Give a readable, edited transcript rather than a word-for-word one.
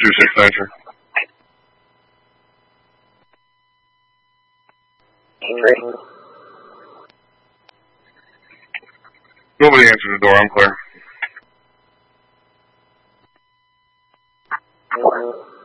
269, sir. Nobody answered the door. I'm clear.